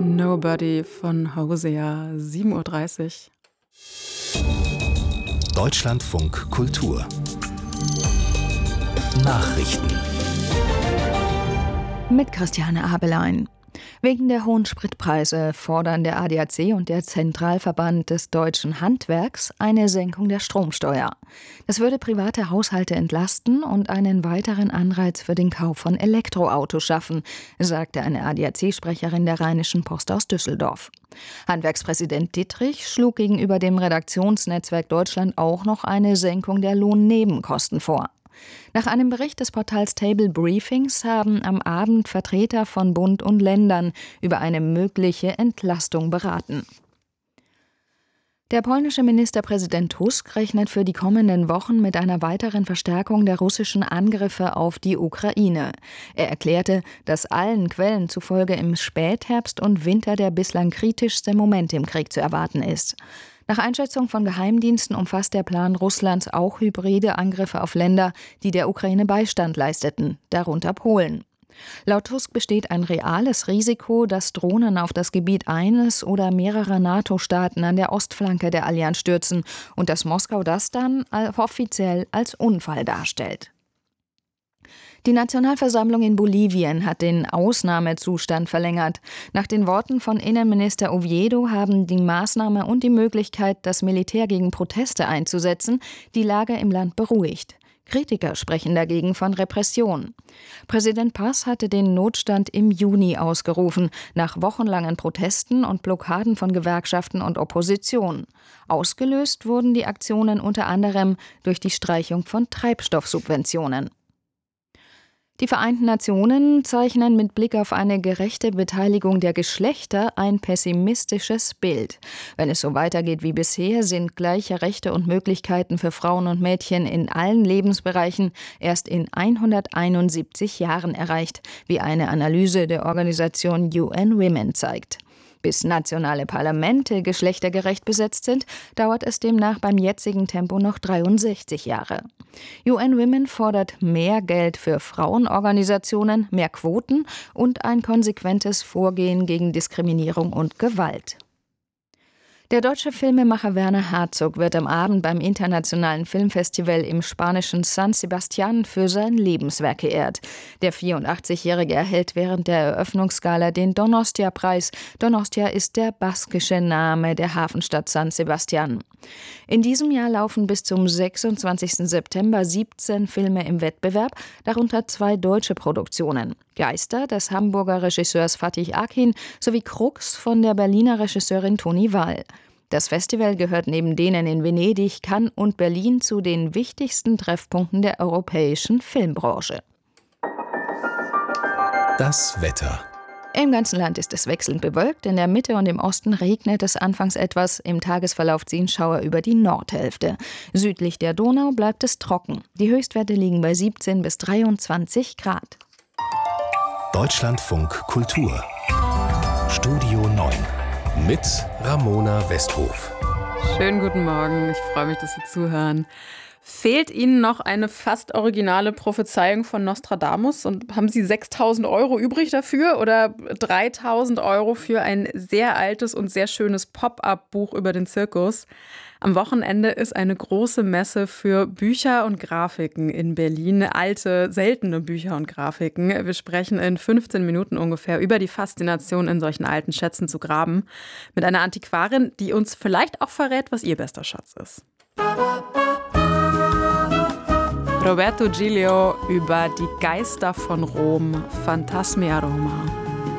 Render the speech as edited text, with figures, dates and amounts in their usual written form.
Nobody von Hosea, 7:30 Uhr. Deutschlandfunk Kultur Nachrichten mit Christiane Abelein. Wegen der hohen Spritpreise fordern der ADAC und der Zentralverband des deutschen Handwerks eine Senkung der Stromsteuer. Das würde private Haushalte entlasten und einen weiteren Anreiz für den Kauf von Elektroautos schaffen, sagte eine ADAC-Sprecherin der Rheinischen Post aus Düsseldorf. Handwerkspräsident Dittrich schlug gegenüber dem Redaktionsnetzwerk Deutschland auch noch eine Senkung der Lohnnebenkosten vor. Nach einem Bericht des Portals Table Briefings haben am Abend Vertreter von Bund und Ländern über eine mögliche Entlastung beraten. Der polnische Ministerpräsident Tusk rechnet für die kommenden Wochen mit einer weiteren Verstärkung der russischen Angriffe auf die Ukraine. Er erklärte, dass allen Quellen zufolge im Spätherbst und Winter der bislang kritischste Moment im Krieg zu erwarten ist. Nach Einschätzung von Geheimdiensten umfasst der Plan Russlands auch hybride Angriffe auf Länder, die der Ukraine Beistand leisteten, darunter Polen. Laut Tusk besteht ein reales Risiko, dass Drohnen auf das Gebiet eines oder mehrerer NATO-Staaten an der Ostflanke der Allianz stürzen und dass Moskau das dann offiziell als Unfall darstellt. Die Nationalversammlung in Bolivien hat den Ausnahmezustand verlängert. Nach den Worten von Innenminister Oviedo haben die Maßnahme und die Möglichkeit, das Militär gegen Proteste einzusetzen, die Lage im Land beruhigt. Kritiker sprechen dagegen von Repression. Präsident Paz hatte den Notstand im Juni ausgerufen, nach wochenlangen Protesten und Blockaden von Gewerkschaften und Opposition. Ausgelöst wurden die Aktionen unter anderem durch die Streichung von Treibstoffsubventionen. Die Vereinten Nationen zeichnen mit Blick auf eine gerechte Beteiligung der Geschlechter ein pessimistisches Bild. Wenn es so weitergeht wie bisher, sind gleiche Rechte und Möglichkeiten für Frauen und Mädchen in allen Lebensbereichen erst in 171 Jahren erreicht, wie eine Analyse der Organisation UN Women zeigt. Bis nationale Parlamente geschlechtergerecht besetzt sind, dauert es demnach beim jetzigen Tempo noch 63 Jahre. UN Women fordert mehr Geld für Frauenorganisationen, mehr Quoten und ein konsequentes Vorgehen gegen Diskriminierung und Gewalt. Der deutsche Filmemacher Werner Herzog wird am Abend beim Internationalen Filmfestival im spanischen San Sebastián für sein Lebenswerk geehrt. Der 84-Jährige erhält während der Eröffnungsgala den Donostia-Preis. Donostia ist der baskische Name der Hafenstadt San Sebastián. In diesem Jahr laufen bis zum 26. September 17 Filme im Wettbewerb, darunter 2 deutsche Produktionen. Geister des Hamburger Regisseurs Fatih Akin sowie Krux von der Berliner Regisseurin Toni Wahl. Das Festival gehört neben denen in Venedig, Cannes und Berlin zu den wichtigsten Treffpunkten der europäischen Filmbranche. Das Wetter. Im ganzen Land ist es wechselnd bewölkt. In der Mitte und im Osten regnet es anfangs etwas. Im Tagesverlauf ziehen Schauer über die Nordhälfte. Südlich der Donau bleibt es trocken. Die Höchstwerte liegen bei 17 bis 23 Grad. Deutschlandfunk Kultur Studio 9 mit Ramona Westhof. Schönen guten Morgen, ich freue mich, dass Sie zuhören. Fehlt Ihnen noch eine fast originale Prophezeiung von Nostradamus und haben Sie 6.000 Euro übrig dafür oder 3.000 Euro für ein sehr altes und sehr schönes Pop-up-Buch über den Zirkus? Am Wochenende ist eine große Messe für Bücher und Grafiken in Berlin. Alte, seltene Bücher und Grafiken. Wir sprechen in 15 Minuten ungefähr über die Faszination, in solchen alten Schätzen zu graben. Mit einer Antiquarin, die uns vielleicht auch verrät, was ihr bester Schatz ist. Roberto Giglio über die Geister von Rom, Fantasmi a Roma.